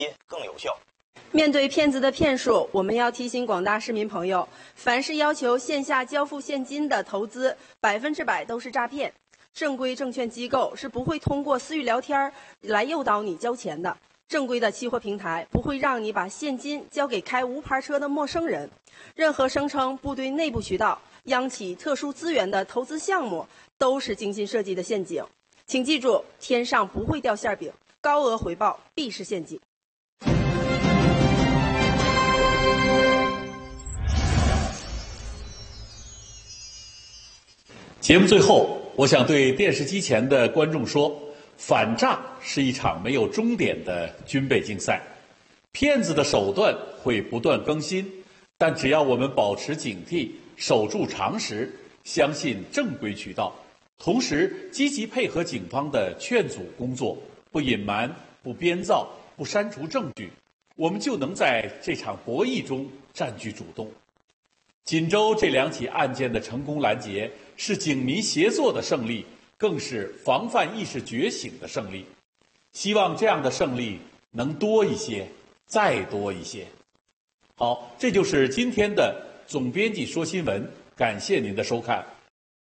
更有效。 面对骗子的骗术，我们要提醒广大市民朋友，凡是要求线下交付现金的投资，100%都是诈骗。正规证券机构是不会通过私域聊天来诱导你交钱的。正规的期货平台不会让你把现金交给开无牌车的陌生人。任何声称部队内部渠道、央企特殊资源的投资项目，都是精心设计的陷阱。请记住，天上不会掉馅饼，高额回报必是陷阱。 节目最后，我想对电视机前的观众说，反诈是一场没有终点的军备竞赛，骗子的手段会不断更新，但只要我们保持警惕，守住常识，相信正规渠道，同时积极配合警方的劝阻工作，不隐瞒、不编造、不删除证据，我们就能在这场博弈中占据主动。锦州这2起案件的成功拦截，是警民协作的胜利，更是防范意识觉醒的胜利。希望这样的胜利能多一些，再多一些。好，这就是今天的总编辑说新闻，感谢您的收看。